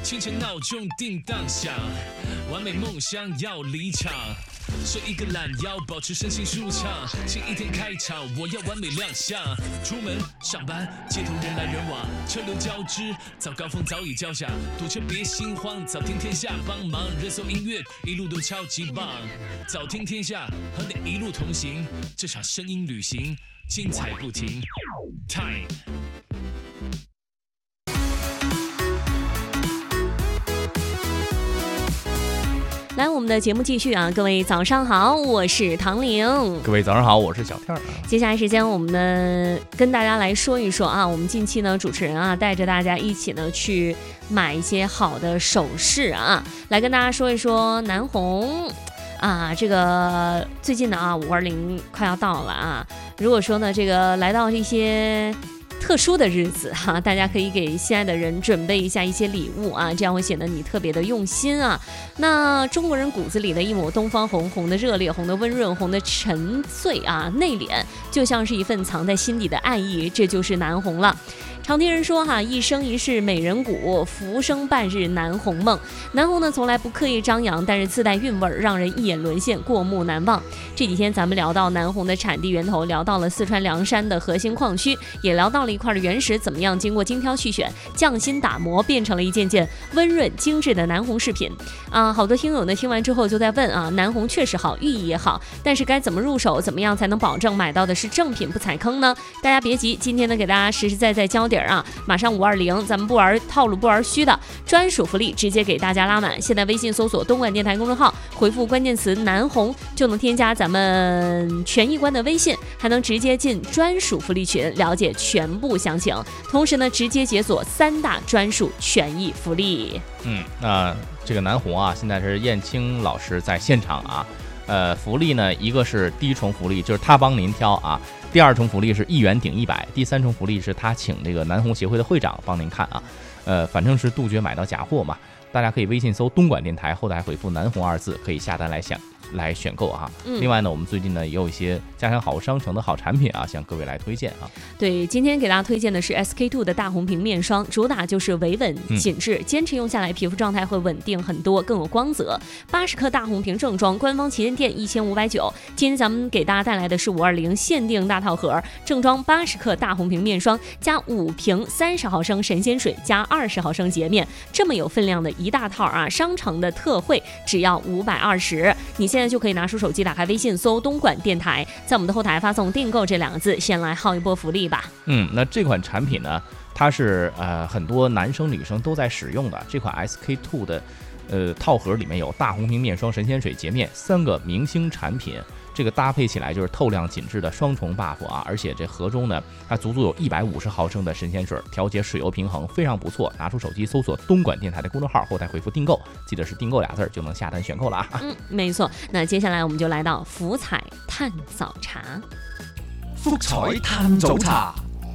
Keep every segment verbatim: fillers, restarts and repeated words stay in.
清晨闹钟叮当响，完美梦想要离场，睡一个懒腰，保持身心舒畅。新一天开场，我要完美亮相。出门上班，街头人来人往，车流交织，早高峰早已交响。堵车别心慌，早听天下帮忙。热搜音乐一路都超级棒，早听天下和你一路同行，这场声音旅行精彩不停。Time。 来，我们的节目继续啊！各位早上好，我是唐玲。 各位早上好，我是小天儿。 接下来时间，我们呢跟大家来说一说啊，我们近期呢主持人啊带着大家一起呢去买一些好的首饰啊，来跟大家说一说南红啊，这个最近呢啊五二零快要到了啊，如果说呢这个来到这些特殊的日子哈、啊，大家可以给心爱的人准备一下一些礼物啊，这样会显得你特别的用心啊。那中国人骨子里的一抹东方红，红的热烈，红的温润，红的沉邃啊，内敛，就像是一份藏在心底的爱意，这就是南红了。常听人说哈，一生一世美人骨，浮生半日南红梦。南红呢，从来不刻意张扬，但是自带韵味，让人一眼沦陷，过目难忘。这几天咱们聊到南红的产地源头，聊到了四川凉山的核心矿区，也聊到了一块的原石怎么样经过精挑细选、匠心打磨，变成了一件件温润精致的南红饰品啊。好多听友呢听完之后就在问啊，南红确实好，寓意也好，但是该怎么入手？怎么样才能保证买到的是正品不踩坑呢？大家别急，今天呢给大家实实在在交点啊，马上五二零，咱们不玩套路不玩虚的，专属福利直接给大家拉满。现在微信搜索东莞电台公众号，回复关键词南红就能添加咱们权益观的微信，还能直接进专属福利群了解全部详情，同时呢直接解锁三大专属权益福利。 嗯，那这个南红啊，现在是燕青老师在现场啊。呃，福利呢，一个是第一重福利，就是他帮您挑啊；第二重福利是一元顶一百；第三重福利是他请这个南红协会的会长帮您看啊。呃，反正是杜绝买到假货嘛。大家可以微信搜东莞电台，后台回复南红二字，可以下单来想来选购啊、嗯。另外呢，我们最近呢也有一些家乡好商城的好产品啊，向各位来推荐啊。 对，今天给大家推荐的是 S K two 的大红瓶面霜，主打就是维稳紧致，嗯、坚持用下来，皮肤状态会稳定很多，更有光泽。八十克大红瓶正装，官方旗舰店一千五百九。今天咱们给大家带来的是五二零限定大套盒，正装八十克大红瓶面霜加五瓶三十毫升神仙水加二十毫升洁面，这么有分量的一大套啊！商城的特惠只要五百二十，你现在就可以拿出手机，打开微信搜东莞电台，在我们的后台发送订购这两个字，先来薅一波福利吧。 嗯，那这款产品呢，它是呃很多男生女生都在使用的。这款 S K two 的呃套盒里面有大红瓶面霜、神仙水洁面三个明星产品，这个搭配起来就是透亮紧致的双重 buff 啊！而且这盒中呢，它足足有一百五十毫升的神仙水，调节水油平衡，非常不错。拿出手机搜索东莞电台的公众号，后台回复订购，记得是订购俩字就能下单选购了啊！ 嗯，没错。那接下来我们就来到福彩探早茶。 福彩探早茶。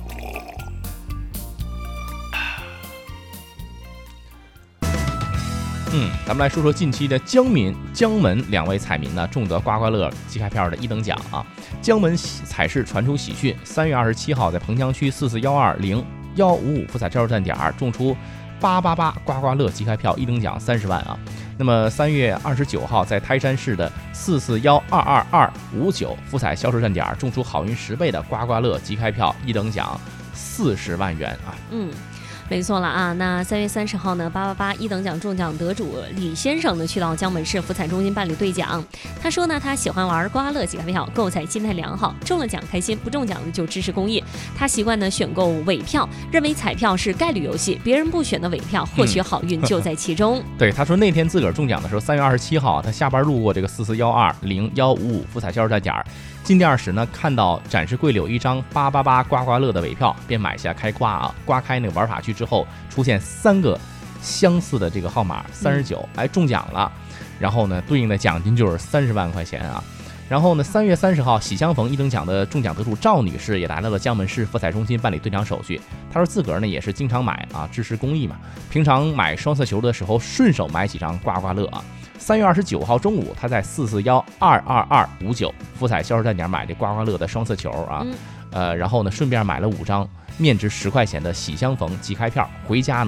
嗯，咱们来说说近期的江民、江门两位彩民呢，中得刮刮乐机开票的一等奖啊。江门彩市传出喜讯，三月二十七号在彭江区四四幺二零幺五五福彩加油站点中出八八八刮刮乐机开票一等奖三十万啊。那么三月二十九号在台山市的四四幺二二二五九福彩销售站点中出好运十倍的刮刮乐机开票一等奖四十万元啊。 嗯。没错了啊，那三月三十号呢，八八八一等奖中奖得主李先生呢，去到江门市福彩中心办理兑奖。他说呢，他喜欢玩刮刮乐机开票，购彩心态良好，中了奖开心，不中奖就支持公益。他习惯呢选购尾票，认为彩票是概率游戏，别人不选的尾票，或许好运就在其中。 嗯、对，他说那天自个儿中奖的时候，三月二十七号，他下班路过这个四四幺二零幺五五福彩销售站点，进店时呢，看到展示柜里有一张八八八刮刮乐的尾票，便买下开刮啊，刮开那个玩法区之后，出现三个相似的这个号码三十九，哎，中奖了。然后呢，对应的奖金就是三十万块钱啊。然后呢，三月三十号，喜相逢一等奖的中奖得主赵女士也来到了江门市福彩中心办理兑奖手续。她说自个儿呢也是经常买啊，支持公益嘛。平常买双色球的时候，顺手买几张刮刮乐啊。三月二十九号中午，他在四四幺二二二五九福彩销售站点买这刮刮乐的双色球啊，嗯、呃，然后呢，顺便买了五张面值十块钱的喜相逢即开票，回家呢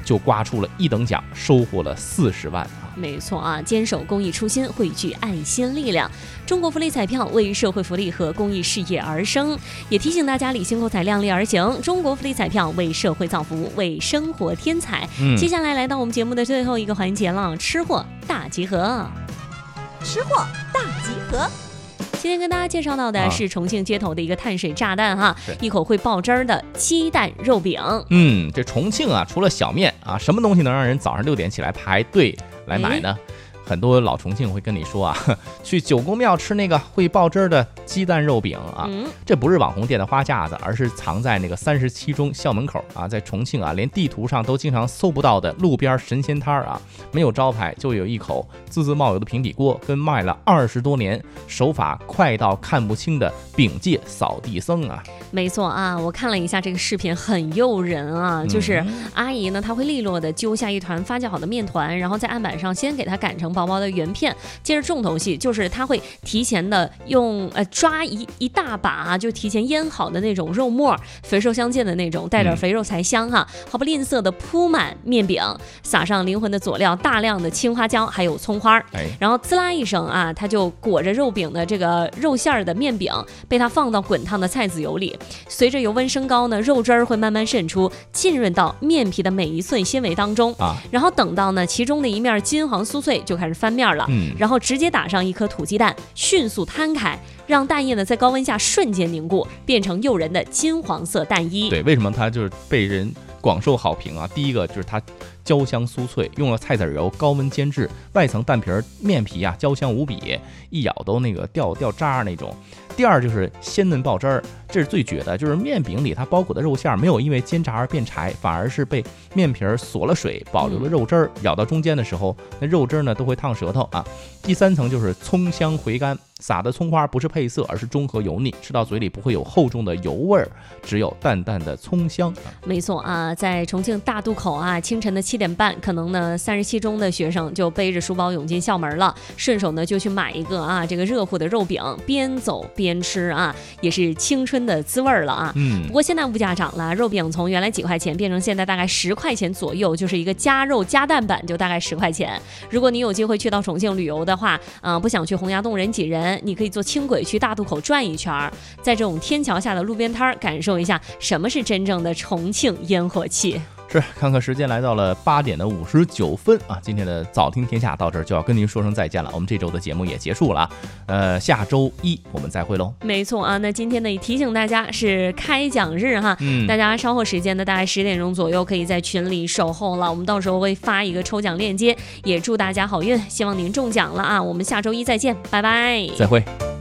就刮出了一等奖，收获了四十万啊！ 没错啊，坚守公益初心，汇聚爱心力量。中国福利彩票为社会福利和公益事业而生，也提醒大家理性购彩，量力而行。中国福利彩票为社会造福，为生活添彩。嗯、接下来来到我们节目的最后一个环节了，吃货大集合。 吃货大集合。 今天跟大家介绍到的是重庆街头的一个碳水炸弹哈，一口会爆汁儿的鸡蛋肉饼。 嗯，这重庆啊，除了小面啊，什么东西能让人早上六点起来排队来买呢？很多老重庆会跟你说啊，去九宫庙吃那个会爆汁的鸡蛋肉饼啊，嗯、这不是网红店的花架子，而是藏在那个三十七中校门口啊，在重庆啊，连地图上都经常搜不到的路边神仙摊啊，没有招牌，就有一口滋滋冒油的平底锅，跟卖了二十多年、手法快到看不清的饼界扫地僧啊。 没错啊，我看了一下这个视频，很诱人啊，就是阿姨呢，她会利落的揪下一团发酵好的面团，然后在案板上先给它擀成薄薄的圆片，接着重头戏就是他会提前的用呃抓一一大把、啊、就提前腌好的那种肉末，肥瘦相间的那种，带点肥肉才香哈、啊，毫不吝啬的铺满面饼，撒上灵魂的佐料，大量的青花椒还有葱花，哎、然后滋啦一声啊，它就裹着肉饼的这个肉馅的面饼被它放到滚烫的菜籽油里，随着油温升高呢，肉汁儿会慢慢渗出，浸润到面皮的每一寸纤维当中啊，然后等到呢其中的一面金黄酥脆，就开始翻面了，嗯，然后直接打上一颗土鸡蛋，迅速摊开，让蛋液呢在高温下瞬间凝固，变成诱人的金黄色蛋衣。 对，为什么它就是被人广受好评啊？第一个就是它焦香酥脆，用了菜籽油高温煎制，外层蛋皮面皮啊焦香无比，一咬都那个掉掉渣那种。第二就是鲜嫩爆汁儿，这是最绝的，就是面饼里它包裹的肉馅没有因为煎炸而变柴，反而是被面皮锁了水，保留了肉汁儿，咬到中间的时候，那肉汁呢都会烫舌头啊。第三层就是葱香回甘，撒的葱花不是配色，而是中和油腻，吃到嘴里不会有厚重的油味儿，只有淡淡的葱香。 没错啊，在重庆大渡口啊，清晨的七点半，可能呢三十七中的学生就背着书包涌进校门了，顺手呢就去买一个啊这个热乎的肉饼，边走边吃啊，也是青春的滋味了啊。嗯。不过现在物价涨了，肉饼从原来几块钱变成现在大概十块钱左右，就是一个加肉加蛋版，就大概十块钱。如果你有机会去到重庆旅游的话，啊、呃，不想去洪崖洞人挤人，你可以坐轻轨去大渡口转一圈，在这种天桥下的路边摊感受一下什么是真正的重庆烟火气。 是，看看时间来到了八点的五十九分啊！今天的早听天下到这儿就要跟您说声再见了，我们这周的节目也结束了，呃，下周一我们再会喽。 没错啊，那今天呢也提醒大家是开奖日哈，嗯，大家稍后时间呢大概十点钟左右可以在群里守候了，我们到时候会发一个抽奖链接，也祝大家好运，希望您中奖了啊！我们下周一再见，拜拜， 再会。